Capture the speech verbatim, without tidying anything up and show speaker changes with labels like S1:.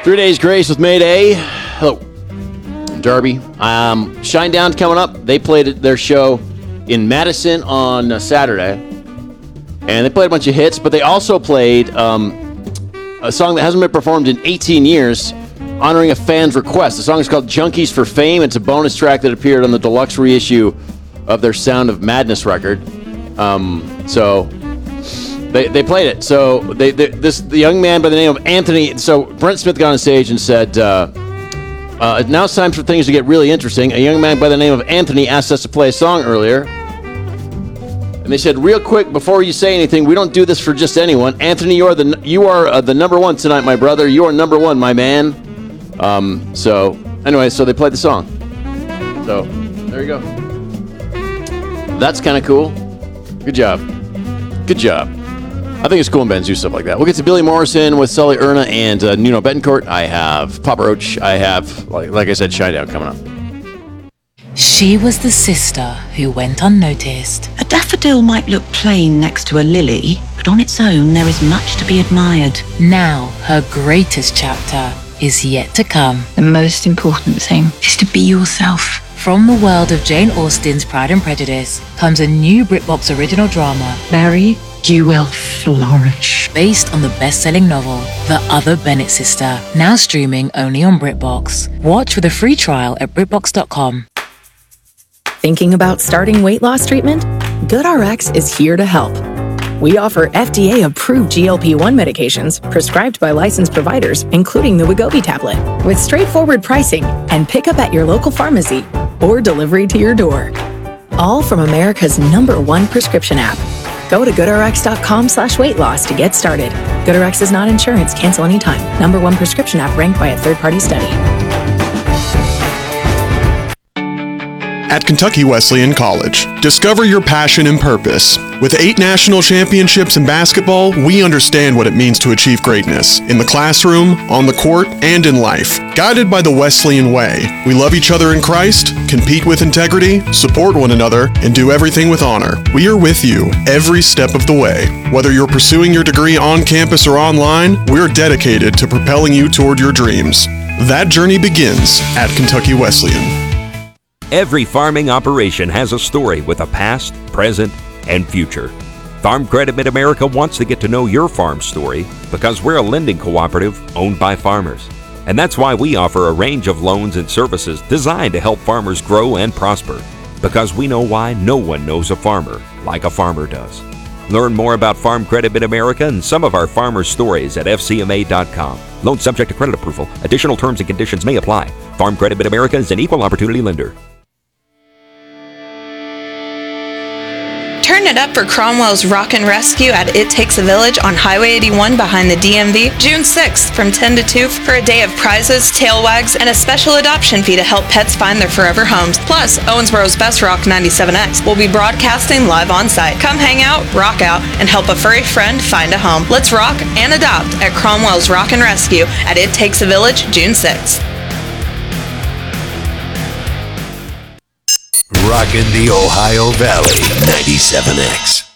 S1: Three Days Grace with Mayday. Hello, Darby. Um, Shinedown's coming up. They played their show in Madison on uh, Saturday, and they played a bunch of hits, but they also played um, a song that hasn't been performed in eighteen years, honoring a fan's request. The song is called Junkies for Fame. It's a bonus track that appeared on the deluxe reissue of their Sound of Madness record. Um, so they they played it. So they, they this the young man by the name of Anthony. So Brent Smith got on stage and said, uh, uh, "Now it's time for things to get really interesting. A young man by the name of Anthony asked us to play a song earlier." And they said, real quick, before you say anything, we don't do this for just anyone. Anthony, you are the you are uh, the number one tonight, my brother. You are number one, my man. Um, so, anyway, so they played the song. So, there you go. That's kind of cool. Good job. Good job. I think it's cool when bands do stuff like that. We'll get to Billy Morrison with Sully Erna and uh, Nuno Betancourt. I have Papa Roach. I have, like, like I said, Shinedown coming up.
S2: She was the sister who went unnoticed.
S3: A daffodil might look plain next to a lily, but on its own there is much to be admired.
S2: Now her greatest chapter is yet to come.
S3: The most important thing is to be yourself.
S2: From the world of Jane Austen's Pride and Prejudice comes a new BritBox original drama,
S3: Mary, you will flourish.
S2: Based on the best-selling novel, The Other Bennett Sister, now streaming only on BritBox. Watch with a free trial at BritBox dot com.
S4: Thinking about starting weight loss treatment? GoodRx is here to help. We offer F D A-approved G L P one medications prescribed by licensed providers, including the Wegovy tablet, with straightforward pricing and pickup at your local pharmacy or delivery to your door. All from America's number one prescription app. Go to GoodRx.com slash weight loss to get started. GoodRx is not insurance. Cancel anytime. Number one prescription app ranked by a third-party study.
S5: At Kentucky Wesleyan College, discover your passion and purpose. With eight national championships in basketball, we understand what it means to achieve greatness in the classroom, on the court, and in life. Guided by the Wesleyan Way, we love each other in Christ, compete with integrity, support one another, and do everything with honor. We are with you every step of the way. Whether you're pursuing your degree on campus or online, we're dedicated to propelling you toward your dreams. That journey begins at Kentucky Wesleyan.
S6: Every farming operation has a story with a past, present, and future. Farm Credit Mid-America wants to get to know your farm story because we're a lending cooperative owned by farmers. And that's why we offer a range of loans and services designed to help farmers grow and prosper. Because we know why no one knows a farmer like a farmer does. Learn more about Farm Credit Mid-America and some of our farmer stories at F C M A dot com. Loan subject to credit approval. Additional terms and conditions may apply. Farm Credit Mid-America is an equal opportunity lender.
S7: Turn it up for Cromwell's Rockin' Rescue at It Takes a Village on Highway eighty-one behind the D M V, June sixth from ten to two for a day of prizes, tail wags, and a special adoption fee to help pets find their forever homes. Plus, Owensboro's Best Rock ninety-seven X will be broadcasting live on site. Come hang out, rock out, and help a furry friend find a home. Let's rock and adopt at Cromwell's Rockin' Rescue at It Takes a Village, June sixth.
S8: Rockin' the Ohio Valley, ninety-seven X.